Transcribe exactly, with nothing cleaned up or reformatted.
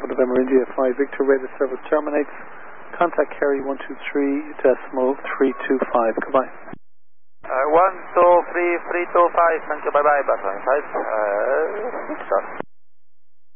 Bravo November India five Victor, radar service terminates. Contact Kerry one two three decimal three two five. Goodbye. Uh, one two three three two five. Thank you. Bye bye. Bye five. Uh,